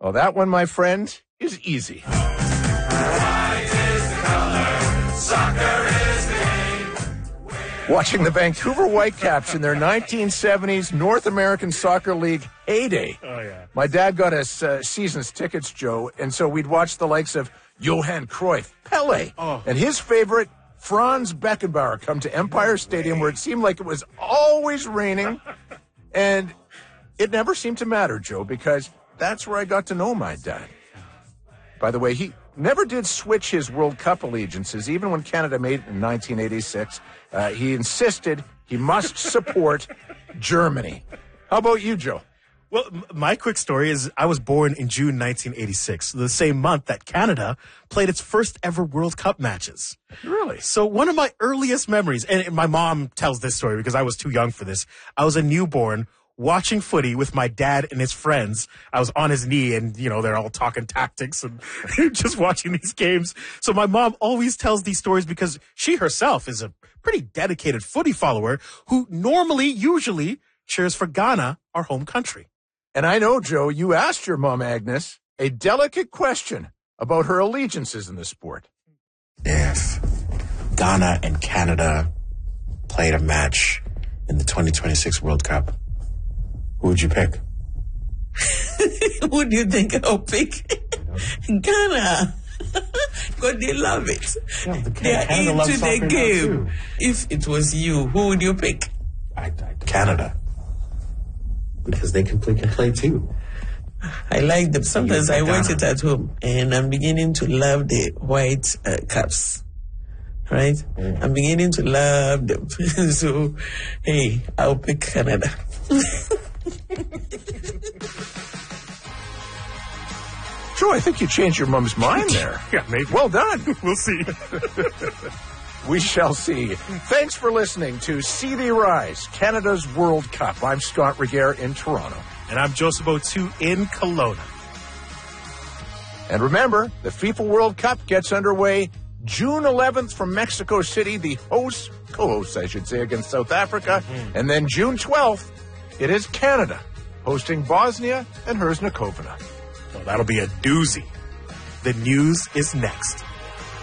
Well, that one, my friend, is easy. White is the color, soccer is the game. Watching the Vancouver Whitecaps in their 1970s North American Soccer League heyday. Oh, yeah. My dad got us season's tickets, Joe, and so we'd watch the likes of Johan Cruyff, Pele, and his favorite, Franz Beckenbauer, come to Empire Stadium where it seemed like it was always raining, and it never seemed to matter, Joe, because that's where I got to know my dad. By the way, he never did switch his World Cup allegiances. Even when Canada made it in 1986, he insisted he must support Germany. How about you, Joe? Well, my quick story is I was born in June 1986, the same month that Canada played its first ever World Cup matches. Really? So one of my earliest memories, and my mom tells this story because I was too young for this. I was a newborn watching footy with my dad and his friends. I was on his knee and, they're all talking tactics and just watching these games. So my mom always tells these stories because she herself is a pretty dedicated footy follower who usually cheers for Ghana, our home country. And I know, Joe, you asked your mom, Agnes, a delicate question about her allegiances in the sport. If Ghana and Canada played a match in the 2026 World Cup, who would you pick? Who do you think I'll pick? Ghana. Because they love it. Yeah, they are Canada loves into the soccer game. now, too. If it was you, who would you pick? Canada. Because they can play too. I like them. Sometimes I watch it at home, and I'm beginning to love the white caps. Right? I'm beginning to love them. So, hey, I'll pick Canada. Joe, I think you changed your mom's mind there. Yeah, maybe. Well done. We'll see. We shall see. Thanks for listening to See Thee Rise, Canada's World Cup. I'm Scott Regier in Toronto. And I'm Joseph O'Toole in Kelowna. And remember, the FIFA World Cup gets underway June 11th from Mexico City, the co-hosts, I should say, against South Africa. And then June 12th, it is Canada, hosting Bosnia and Herzegovina. Well, that'll be a doozy. The news is next.